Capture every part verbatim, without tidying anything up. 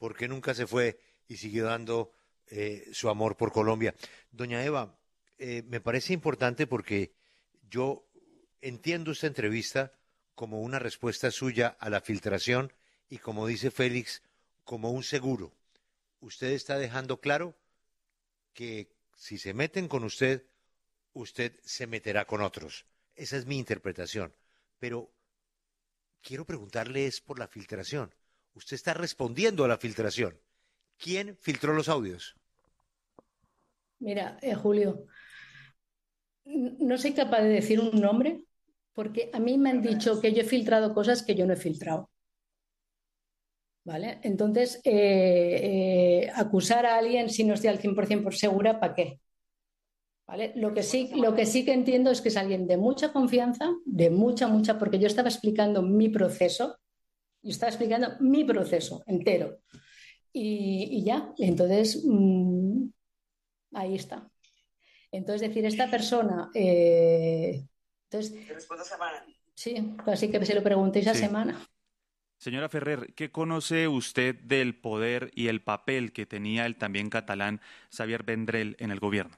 por qué nunca se fue y siguió dando eh, su amor por Colombia. Doña Eva, eh, me parece importante porque yo entiendo esta entrevista como una respuesta suya a la filtración y, como dice Félix, como un seguro. Usted está dejando claro que si se meten con usted, usted se meterá con otros. Esa es mi interpretación. Pero quiero preguntarle es por la filtración. Usted está respondiendo a la filtración. ¿Quién filtró los audios? Mira, eh, Julio, n- no soy capaz de decir un nombre porque a mí me han dicho que yo he filtrado cosas que yo no he filtrado, ¿vale? Entonces, eh, eh, acusar a alguien si no estoy al cien por ciento por ciento por segura, ¿para qué? ¿Vale? Lo que sí, lo que sí que entiendo es que es alguien de mucha confianza, de mucha, mucha, porque yo estaba explicando mi proceso, yo estaba explicando mi proceso entero. Y, y ya, entonces, mmm, ahí está. Entonces, decir, esta persona, eh, entonces, sí, así que se lo preguntéis a Sí. semana. Señora Ferrer, ¿qué conoce usted del poder y el papel que tenía el también catalán Xavier Vendrell en el gobierno?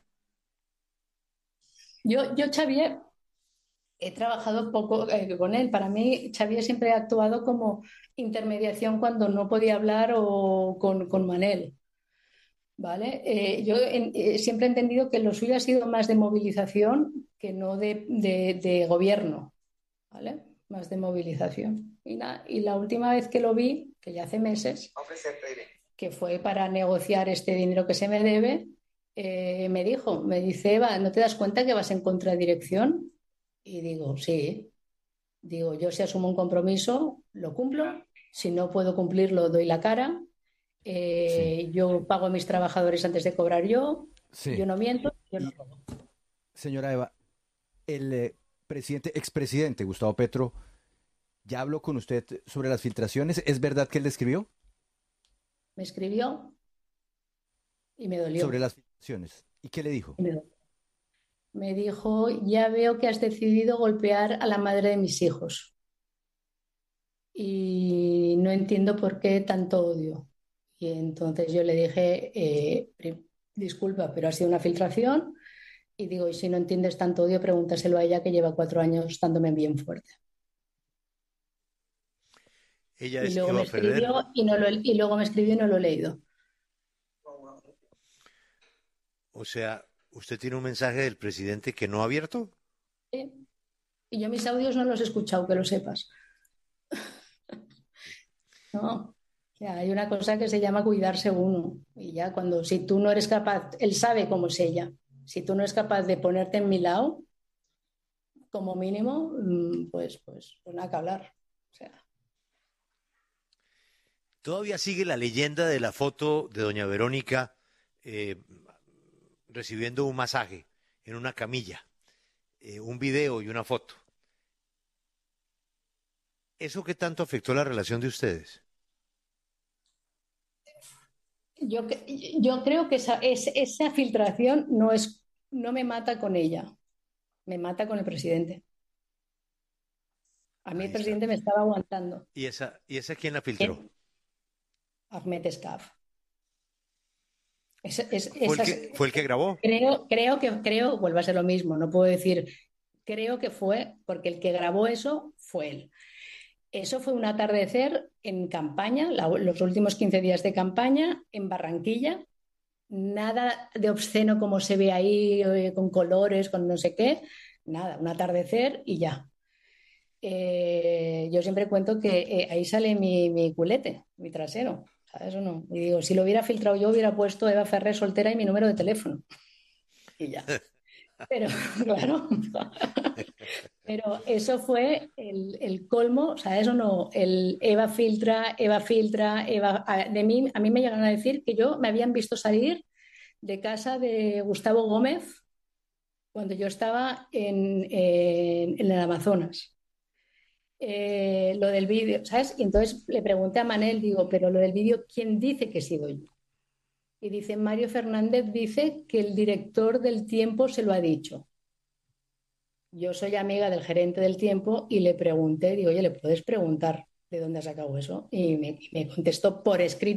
Yo, yo Xavier, he trabajado poco eh, con él. Para mí, Xavier siempre ha actuado como intermediación cuando no podía hablar o con, con Manel. ¿Vale? Eh, yo en- eh, siempre he entendido que lo suyo ha sido más de movilización que no de, de- de gobierno, ¿vale? Más de movilización. Y, na- y la última vez que lo vi, que ya hace meses, que fue para negociar este dinero que se me debe, eh, me dijo, me dice, Eva, ¿no te das cuenta que vas en contradirección? Y digo, sí. Digo, yo si asumo un compromiso, lo cumplo. Si no puedo cumplirlo, doy la cara. Sí, Eh, yo pago a mis trabajadores antes de cobrar yo. sí. Yo no miento, yo no Y robo. señora Eva, el eh, presidente, expresidente Gustavo Petro, ¿ya habló con usted sobre las filtraciones? ¿Es verdad que él le escribió Me escribió y me sobre dolió. las filtraciones? ¿Y qué le dijo? Y me dolió. Me dijo, ya veo que has decidido golpear a la madre de mis hijos y no entiendo por qué tanto odio. Y entonces yo le dije, eh, pri- disculpa, pero ha sido una filtración. Y digo, y si no entiendes tanto odio, pregúntaselo a ella que lleva cuatro años dándome bien fuerte. Ella Y es luego me Eva Ferrer. escribió y, no lo, y luego me escribió y no lo he leído. O sea, ¿usted tiene un mensaje del presidente que no ha abierto? ¿Sí? Y yo mis audios no los he escuchado, que lo sepas. ¿No? O sea, hay una cosa que se llama cuidarse uno. Y ya cuando, si tú no eres capaz, él sabe cómo es ella. Si tú no eres capaz de ponerte en mi lado, como mínimo, mm, pues, pues, pues nada que hablar. O sea, Todavía sigue la leyenda de la foto de doña Verónica eh, recibiendo un masaje en una camilla, eh, un video y una foto. ¿Eso qué tanto afectó la relación de ustedes? yo, yo creo que esa, es, esa filtración no, es, no me mata con ella, me mata con el presidente. A mí el Ahí está. presidente me estaba aguantando. ¿Y esa, y esa quién la filtró? Ahmed Escaf. Es, es, ¿Fue el esas, que, fue el que grabó? creo, creo que creo, vuelve a ser lo mismo, no puedo decir, creo que fue, porque el que grabó eso fue él. Eso fue un atardecer en campaña, la, los últimos quince días de campaña, en Barranquilla. Nada de obsceno como se ve ahí, eh, con colores, con no sé qué. Nada, un atardecer y ya. Eh, yo siempre cuento que eh, ahí sale mi, mi culete, mi trasero. ¿Sabes o no? Y digo, si lo hubiera filtrado yo, hubiera puesto Eva Ferrer soltera y mi número de teléfono. Y ya. Pero, claro, pero eso fue el, el colmo, o sea, eso no, el Eva filtra, Eva filtra, Eva, a- de mí, a mí me llegaron a decir que yo me habían visto salir de casa de Gustavo Gómez cuando yo estaba en, en- en el Amazonas. Eh, lo del vídeo, ¿sabes? Y entonces le pregunté a Manel, digo, pero lo del vídeo, ¿quién dice que he sido yo? Y dice, Mario Fernández dice que el director del Tiempo se lo ha dicho. Yo soy amiga del gerente del Tiempo y le pregunté, digo, oye, ¿le puedes preguntar de dónde ha sacado eso? Y me, me contestó por escrito